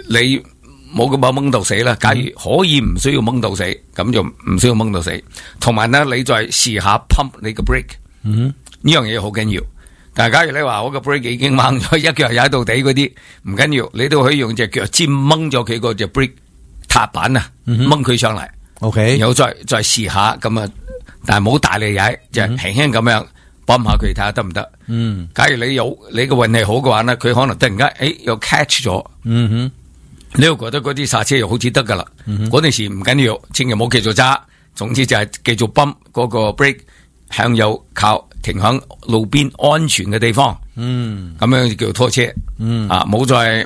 你冇咁掹到死啦。假如可以唔需要掹到死，咁就唔需要掹到死。同埋咧，你再試下 pump 你個 brake， 呢樣嘢好緊要。但係假如你話我個 brake 已經掹咗，一腳踩到地嗰啲唔緊要，你都可以用隻腳尖掹咗佢個隻 brake 踏板啊，掹佢上嚟。 OK， 然後再試下咁啊，但係冇大力踩，就輕輕咁樣幫下佢睇下得唔得。假如你個運氣好嘅話呢，佢可能突然間又 catch 咗。你又覺得嗰啲剎車又好似得噶啦。嗰陣時唔緊要，千祈唔好繼續揸。總之就係繼續泵嗰個 brake 向右靠，停響路邊安全嘅地方。咁樣叫拖車。冇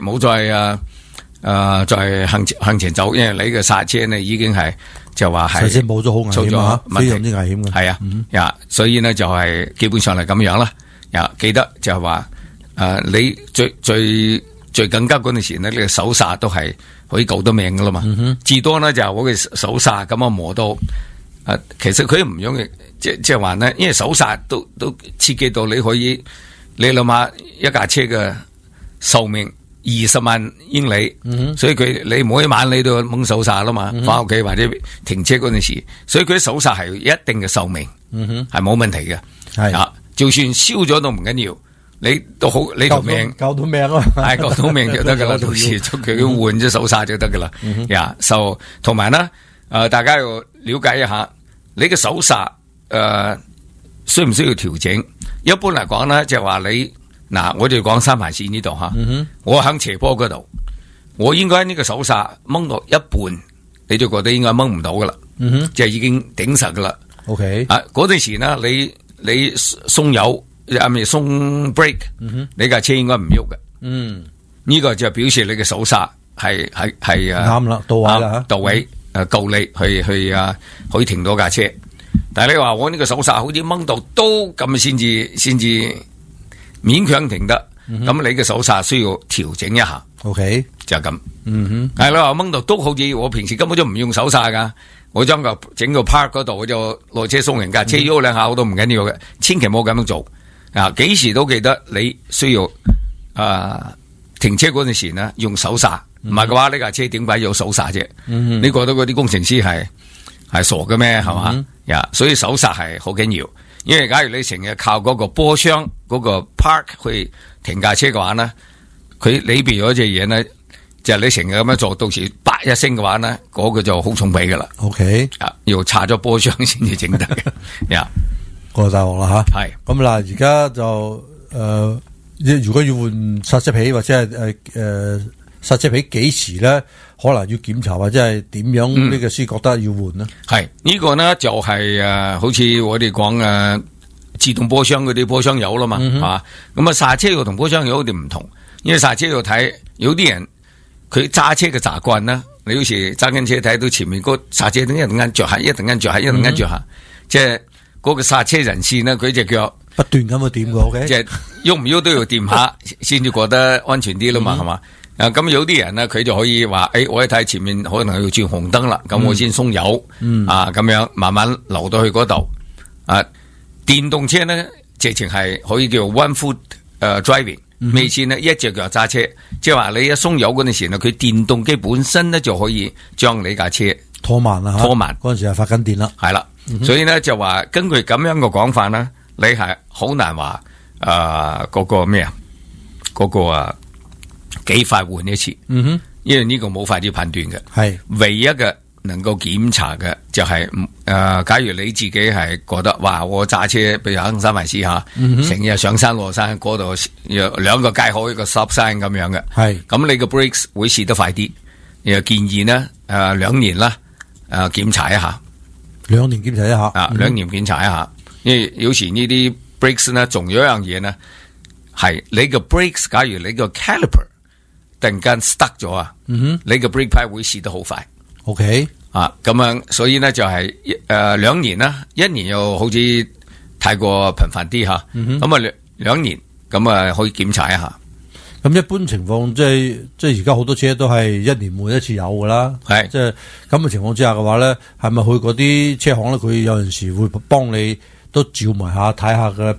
再向前走，因為你嘅剎車呢已經係就話係剎車冇咗好危險啊，非常之危險嘅。 係啊，所以呢就係基本上係咁樣啦。記得就係話你最緊急嗰陣時呢，你嘅手剎都係可以救到命噶啦嘛。至多呢就係我嘅手剎咁樣磨到其實佢唔用嘅，即係話呢，因為手剎都刺激到你可以，你諗下一架車嘅壽命20萬英里，所以你每一晚你都掹手剎啦嘛，翻屋企或者停車嗰陣時，所以佢手剎係一定嘅壽命，係冇問題嘅。就算燒咗都唔緊要，你都好，你條命救到命啊， 係救到命就得噶啦，到時捉佢換咗手剎就得噶啦。同埋呢，大家要了解一下，你嘅手剎需唔需要調整？一般嚟講呢，就係話你。我哋講三環線呢度吓，我喺斜坡嗰度，我應該呢個手剎掹到一半，你就覺得應該掹唔到噶啦，即係已經頂實噶啦。 OK， 嗰陣時呢，你鬆油鬆 brake，你架車應該唔喐嘅。呢個就表示你嘅手剎係啱啦，到位啦， 到位夠力去可以停到架車。但係你話我呢個手剎好似掹到都咁先至勉強停得，咁你嘅手剎需要調整一下。 OK， 就係咁。係啦，掹到都好似我平時根本都唔用手剎噶，我將個整個 park 嗰度我就落車送人架，車喐兩下我都唔緊要嘅，千祈唔好咁樣做。幾時都記得你需要停車嗰陣時呢用手剎，唔係嘅話呢架車點解有手剎啫？你覺得嗰啲工程師係傻嘅咩？係嘛？所以手剎係好緊要。因為假如你成日靠嗰個波箱嗰個 park 去停架車嘅話呢，佢裏邊嗰隻嘢呢，就係你成日咁樣做，到時啪一聲嘅話呢，嗰個就好重比噶啦。 OK， 要拆咗波箱先至整得嘅。 過大鑊啦吓。 係咁嗱，而家就如果要換剎車皮或者係剎車皮幾時咧，可能要檢查或者係點樣呢個師覺得要換呢？ 係呢個呢就係好似我哋講自動波箱嗰啲波箱油啦嘛，咁啊剎車油同波箱油有啲唔同，因為剎車油睇有啲人佢揸車嘅習慣啦，你好似揸緊車睇到前面個剎車燈一陣間着下，一陣間着下，一陣間着下，即係嗰個剎車人士呢，佢隻腳不斷咁去掂嘅，OK， 即係喐唔喐都要掂下，先至覺得安全啲啦嘛，係嘛？咁有啲人呢，佢就可以話，我一睇前面可能要轉紅燈啦，咁我先鬆油，咁樣慢慢流到去嗰度。電動車呢，直情係可以叫 one foot driving，咩意思呢？一隻腳揸車，即係話你一鬆油嗰陣時呢，佢電動機本身呢就可以將你架車拖慢啦， 拖慢嗰陣時係發緊電啦， 係啦，所以呢，就話根據咁樣嘅講法呢，你係好難話嗰個咩啊，嗰個幾快換一次，因為呢個冇法子判斷嘅，係唯一嘅能夠檢查嘅就係假如你自己係覺得哇，我揸車譬如行山為師吓，成日上山落山嗰度有兩個街口一個 stop sign 咁樣嘅，係咁你個 brakes 會試得快啲，又建議呢2年啦檢查一下，2年檢查一下，2年檢查一下，因為有時呢啲 brakes 呢，仲有一樣嘢呢，係你個 brakes 假如你個 caliper 突然間 stuck 咗啊，你個 brake pad 會試得好快。OK 咁樣，所以呢就係2年啦，1年又好似太過頻繁啲吓，咁啊2年咁啊可以檢查一下。咁一般情況即係而家好多車都係1年換一次油噶啦，係即係咁嘅情況之下嘅話咧，係咪去嗰啲車行咧？佢有陣時會幫你都照埋下睇下嘅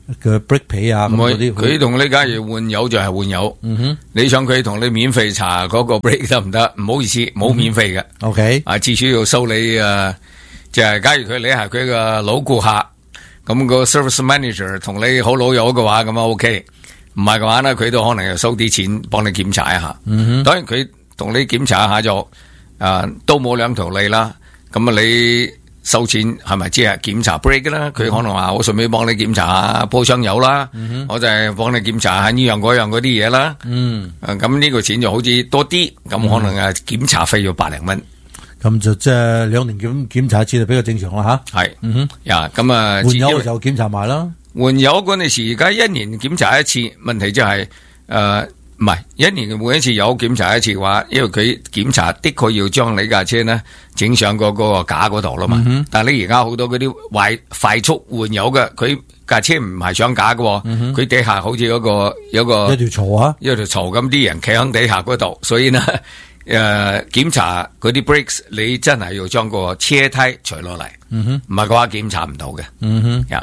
嘅 break 皮啊咁唔會， 嗰啲。 佢同你假如換油就係換油。你想佢同你免費查嗰個 break 得唔得？唔好意思，冇免費嘅。 OK， 至少要收你就係假如你係佢嘅老顧客，咁個 service manager 同你好老友嘅話，咁啊 OK。唔係嘅話呢，佢都可能又收啲錢幫你檢查一下。當然佢同你檢查一下就都冇兩條例啦。咁啊你收錢係咪即係檢查 break 啦？佢可能話我順便幫你檢查下鋪箱油啦，我就係幫你檢查下呢樣嗰樣嗰啲嘢啦。咁呢個錢就好似多啲，咁可能檢查費要100零蚊。 咁就即係2年檢查一次就比較正常啦吓。 係，咁換油就檢查埋啦。 換油嗰陣時，而家1年檢查一次，問題就係唔係1年換一次油檢查一次嘅話，因為佢檢查的確要將你架車呢整上嗰個架嗰度啦嘛。但係你而家好多嗰啲快速換油嘅，佢架車唔係上架嘅，佢底下好似有一條槽啊， 一條槽咁，啲人企喺底下嗰度，所以呢檢查嗰啲 brakes， 你真係要將個車胎除落嚟，唔係嘅話檢查唔到嘅。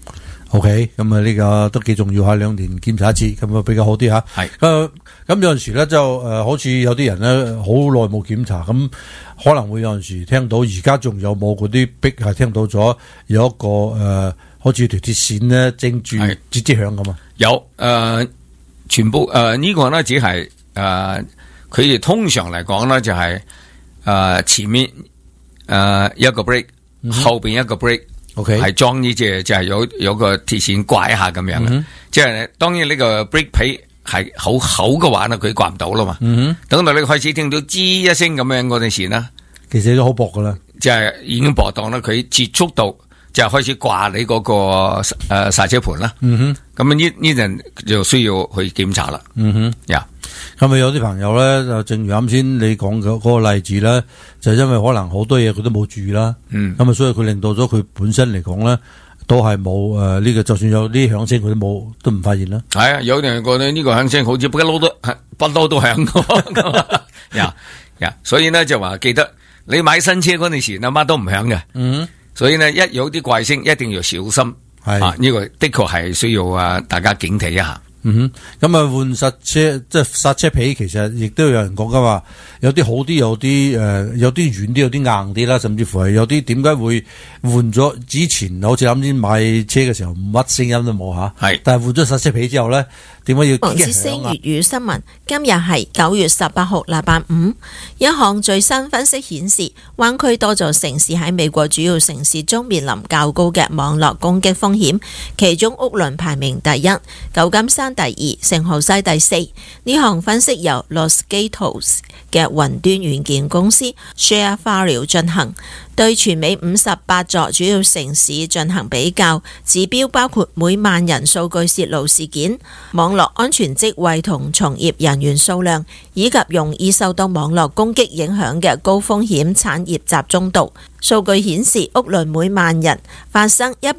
OK， 咁啊呢個都幾重要吓，2年檢查一次，咁啊比較好啲吓。 係， 咁有陣時咧就好似有啲人咧好耐冇檢查，咁可能會有陣時聽到，而家仲有冇嗰啲逼係聽到咗有一個好似條鐵線咧正住吱吱響咁啊？ 有全部呢個呢只係佢哋通常嚟講呢就係前面一個 brake，後邊一個 brake。 OK， 係裝呢隻就係有個鐵線掛一下咁樣嘅，即係當然呢個 brake 皮係好厚嘅話呢，佢掛唔到啦嘛。等到你開始聽到吱一聲咁樣嗰陣時呢， 其實都好薄噶啦， 即係已經薄到啦，佢接觸到就開始掛你嗰個剎車盤啦。咁呢陣就需要去檢查啦。 咁啊有啲朋友咧，就正如啱先你講嘅嗰個例子咧，就因為可能好多嘢佢都冇注意啦，咁啊所以佢令到咗佢本身嚟講咧，都係冇呢個，就算有啲響聲佢都唔發現啦。 係啊，有啲人覺得呢個響聲好似不嬲都響嘅，所以呢就話記得你買新車嗰陣時，乜都唔響嘅。所以呢一有啲怪聲一定要小心。呢個的確係需要大家警惕一下。 咁啊換剎車即係剎車皮，其實亦都有人講噶話，有啲好啲，有啲軟啲，有啲硬啲啦，甚至乎係有啲點解會換咗之前好似啱先買車嘅時候乜聲音都冇吓，但係換咗剎車皮之後咧，點解要黃之聲粵語新聞，今日係9月18號禮拜五。一項最新分析顯示，灣區多座城市喺美國主要城市中面臨較高嘅網絡攻擊風險，其中屋崙排名第一，舊金山第二，聖荷西第四。呢項分析由 Los Gatos 嘅雲端軟件公司 ShareFile 進行，對全美58座主要城市進行比較，指標包括每萬人數據泄露事件、網絡安全職位同從業人員數量，以及容易受到網絡攻擊影響嘅高風險產業集中度。數據顯示，屋崙每萬人發生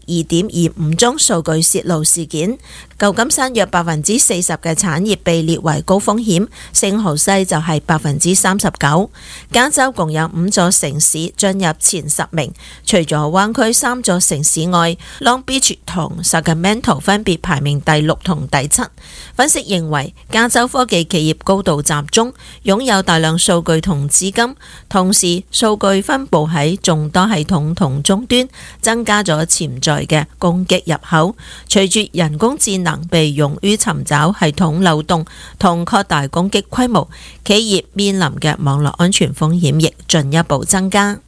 102.25宗數據泄露事件，舊金山約40%嘅產業被列為高風險，聖荷西就係39%。加州共有5座城市進入前10名，除咗灣區3座城市外，Long Beach 同 Sacramento 分別排名第6同第7。分析認為，加州科技企業高度集中，擁有大量數據同資金，同時數據分佈喺眾多系統同終端，增加咗潛在嘅攻擊入口。隨住人工智能被用於尋找系統漏洞同擴大攻擊規模，企業面臨嘅網絡安全風險亦進一步增加。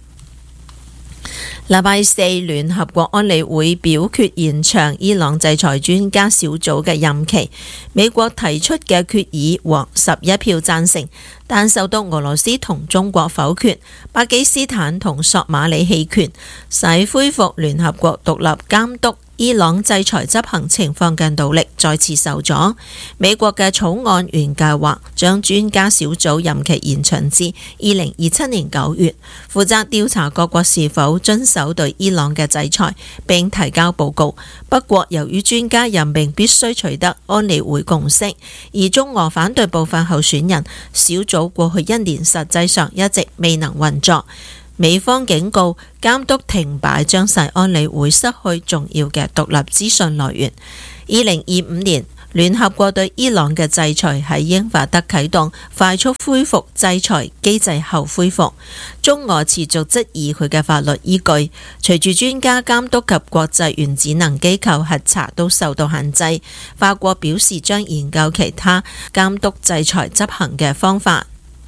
禮拜四，聯合國安理會表決延長伊朗制裁專家小組嘅任期。美國提出嘅決議獲11票贊成，但受到俄羅斯同中國否決，巴基斯坦同索馬里棄權，使恢復聯合國獨立監督伊朗制裁執行情況嘅努力再次受阻。美國嘅草案原計劃將專家小組任期延長至2027年9月，負責調查各國是否遵守對伊朗嘅制裁，並提交報告。不過，由於專家任命必須取得安理會共識，而中俄反對部分候選人，小組過去1年實際上一直未能運作。 美方警告監督停擺將使安理會失去重要嘅獨立資訊來源。2025年聯合國對伊朗嘅制裁喺英法德啟動快速恢復制裁機制後恢復，中俄持續質疑佢嘅法律依據。隨住專家監督及國際原子能機構核查都受到限制，法國表示將研究其他監督制裁執行嘅方法。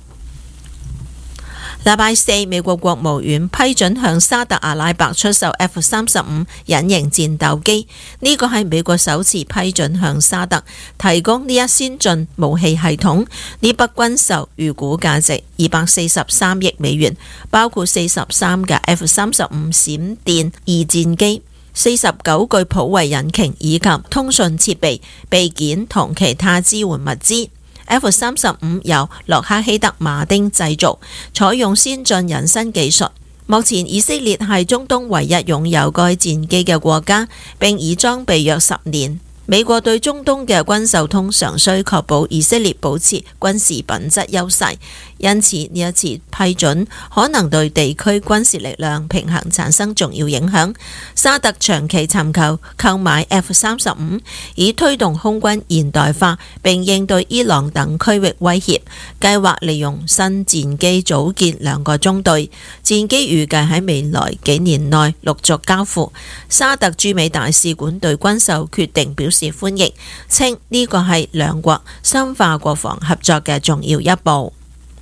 禮拜四，美國國務院批准向沙特阿拉伯出售 F-35隱形戰鬥機，呢個係美國首次批准向沙特提供呢一先進武器系統。呢筆軍售預估價值243億美元，包括43架 F-35閃電二戰機、49具普惠引擎以及通訊設備、備件同其他支援物資。F-35由洛克希德馬丁製造，採用先進隱身技術。目前以色列係中東唯一擁有該戰機嘅國家，並已裝備約10年。美國對中東嘅軍售通常需確保以色列保持軍事品質優勢，因此呢一次批准可能對地區軍事力量平衡產生重要影響。沙特長期尋求購買 F-35，以推動空軍現代化並應對伊朗等區域威脅，計劃利用新戰機組建2個中隊，戰機預計喺未來幾年內陸續交付。沙特駐美大使館對軍售決定表示歡迎，稱呢個係兩國深化國防合作嘅重要一步。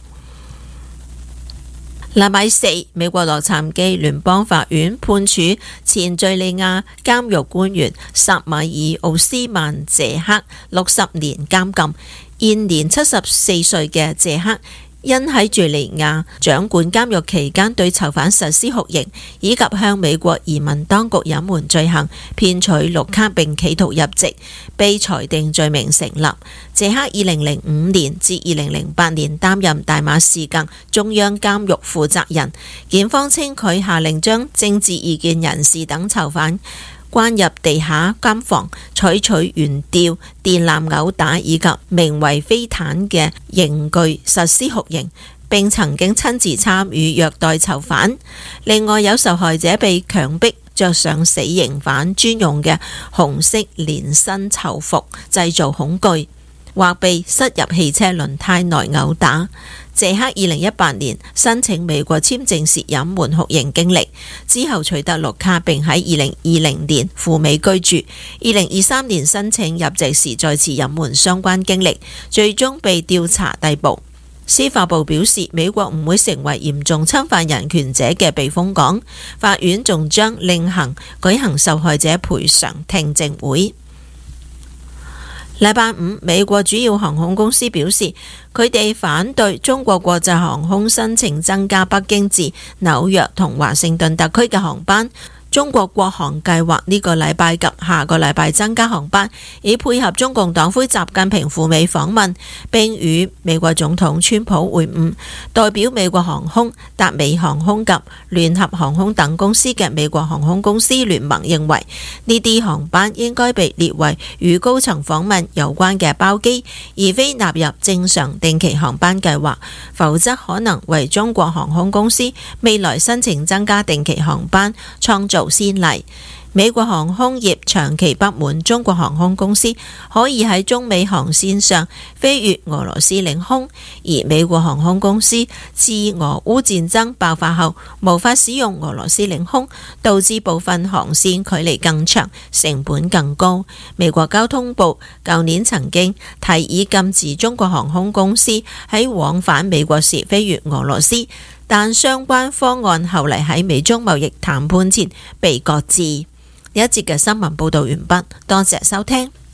禮拜四，美國洛杉磯聯邦法院判處前敘利亞監獄官員薩米爾奧斯曼謝克60年監禁。現年74歲嘅謝克因喺敘利亞掌管監獄期間對囚犯實施酷刑，以及向美國移民當局隱瞞罪行、騙取綠卡並企圖入籍，被裁定罪名成立。謝克2005年至2008年擔任大馬士革中央監獄負責人。檢方稱佢下令將政治異見人士等囚犯關入地下監房，採取懸吊、電纜毆打以及名為飛毯嘅刑具實施酷刑，並曾經親自參與虐待囚犯。另外有受害者被強迫着上死刑犯專用嘅紅色連身囚服，製造恐懼，或被塞入汽車輪胎內毆打。謝克2018年申請美國簽證時隱瞞酷刑經歷，之後取得綠卡，並喺2020年赴美居住。2023年申請入籍時再次隱瞞相關經歷，最終被調查逮捕。司法部表示，美國唔會成為嚴重侵犯人權者嘅避風港。法院仲將另行舉行受害者賠償聽證會。禮拜五，美國主要航空公司表示，佢哋反對中國國際航空申請增加北京至紐約同華盛頓特區嘅航班。中國國航計劃呢個禮拜及下個禮拜增加航班，以配合中共黨魁習近平赴美訪問，並與美國總統川普會晤。代表美國航空、達美航空及聯合航空等公司嘅美國航空公司聯盟認為，呢啲航班應該被列為與高層訪問有關嘅包機，而非納入正常定期航班計劃，否則可能為中國航空公司未來申請增加定期航班創造先例。美國航空業長期不滿中國航空公司可以喺中美航線上飛越俄羅斯領空，而美國航空公司自俄烏戰爭爆發後無法使用俄羅斯領空，導致部分航線距離更長，成本更高。美國交通部舊年曾經提議禁止中國航空公司喺往返美國時飛越俄羅斯，但相關方案後嚟喺美中貿易談判前被擱置。呢一節嘅新聞報道完畢，多謝收聽。